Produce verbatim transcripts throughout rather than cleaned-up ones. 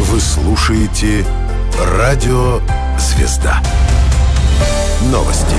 Вы слушаете Радио «Звезда». Новости.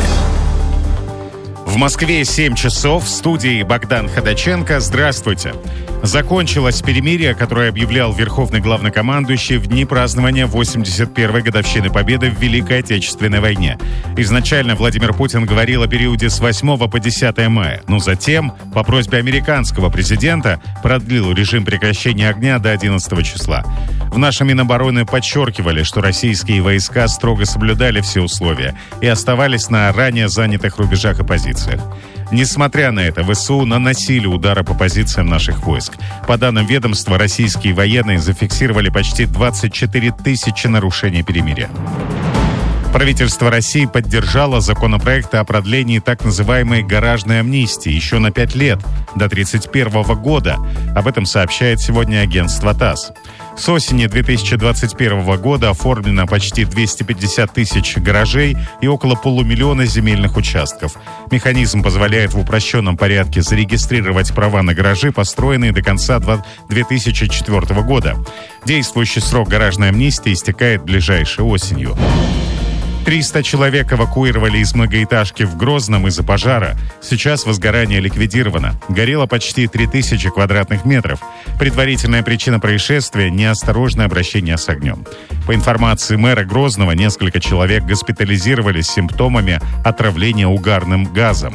В Москве семь часов, в студии Богдан Ходаченко. Здравствуйте. Закончилось перемирие, которое объявлял Верховный Главнокомандующий в дни празднования восемьдесят первой годовщины Победы в Великой Отечественной войне. Изначально Владимир Путин говорил о периоде с восьмого по десятое мая, но затем, по просьбе американского президента, продлил режим прекращения огня до одиннадцатого числа. В нашем Минобороны подчеркивали, что российские войска строго соблюдали все условия и оставались на ранее занятых рубежах и позициях. Несмотря на это, ВСУ наносили удары по позициям наших войск. По данным ведомства, российские военные зафиксировали почти двадцать четыре тысячи нарушений перемирия. Правительство России поддержало законопроект о продлении так называемой гаражной амнистии еще на пять лет, до тридцать первого года. Об этом сообщает сегодня агентство ТАСС. С осени две тысячи двадцать первого года оформлено почти двести пятьдесят тысяч гаражей и около полумиллиона земельных участков. Механизм позволяет в упрощенном порядке зарегистрировать права на гаражи, построенные до конца две тысячи четвёртого года. Действующий срок гаражной амнистии истекает ближайшей осенью. триста человек эвакуировали из многоэтажки в Грозном из-за пожара. Сейчас возгорание ликвидировано. Горело почти три тысячи квадратных метров. Предварительная причина происшествия – неосторожное обращение с огнем. По информации мэра Грозного, несколько человек госпитализировались с симптомами отравления угарным газом.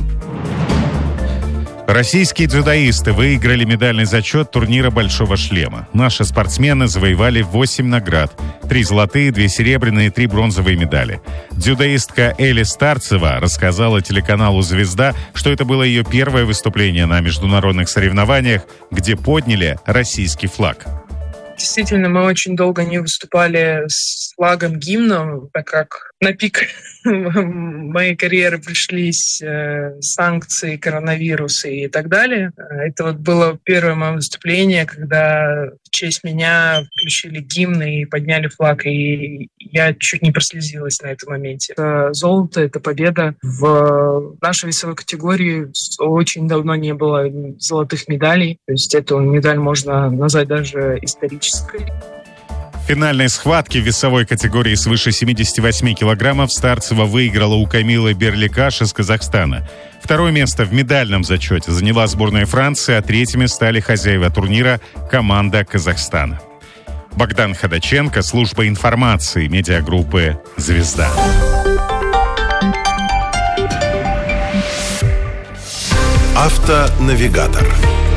Российские дзюдоисты выиграли медальный зачет турнира «Большого шлема». Наши спортсмены завоевали восемь наград. Три золотые, две серебряные и три бронзовые медали. Дзюдоистка Эли Старцева рассказала телеканалу «Звезда», что это было ее первое выступление на международных соревнованиях, где подняли российский флаг. Действительно, мы очень долго не выступали с флагом, гимном, так как на пик моей карьеры пришлись э, санкции, коронавирус и так далее. Это вот было первое мое выступление, когда в честь меня включили гимн и подняли флаг, и я чуть не прослезилась на этом моменте. Это золото, это победа. В нашей весовой категории очень давно не было золотых медалей, то есть эту медаль можно назвать даже исторической. В финальной схватке в весовой категории свыше семидесяти восьми килограммов Старцева выиграла у Камилы Берликаш из Казахстана. Второе место в медальном зачете заняла сборная Франции, а третьими стали хозяева турнира – команда Казахстана. Богдан Ходаченко, служба информации медиагруппы «Звезда». Автонавигатор.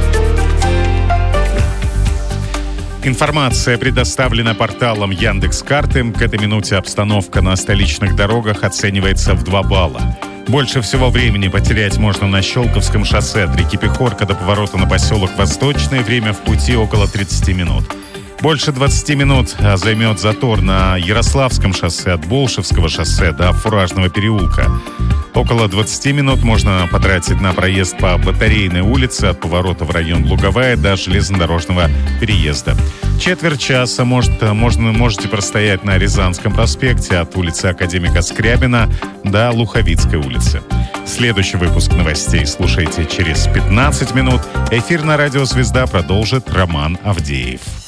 Информация предоставлена порталом Яндекс.Карты. К этой минуте обстановка на столичных дорогах оценивается в два балла. Больше всего времени потерять можно на Щелковском шоссе от реки Пехорка до поворота на поселок Восточный. Время в пути около тридцати минут. Больше двадцати минут займет затор на Ярославском шоссе от Болшевского шоссе до Фуражного переулка. Около двадцати минут можно потратить на проезд по Батарейной улице от поворота в район Луговая до железнодорожного переезда. Четверть часа может, можно, можете простоять на Рязанском проспекте от улицы Академика Скрябина до Луховицкой улицы. Следующий выпуск новостей слушайте через пятнадцать минут. Эфир на радио «Звезда» продолжит Роман Авдеев.